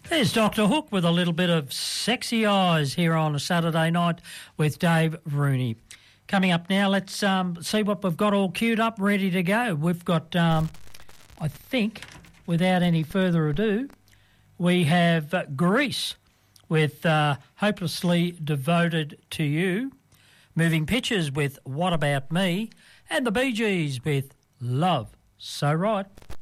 There's Dr. Hook with a little bit of Sexy Eyes here on a Saturday night with Dave Rooney. Coming up now, let's see what we've got all queued up, ready to go. We've got, I think, without any further ado, we have Grease with Hopelessly Devoted to You, Moving Pictures with What About Me, and the Bee Gees with Love So Right.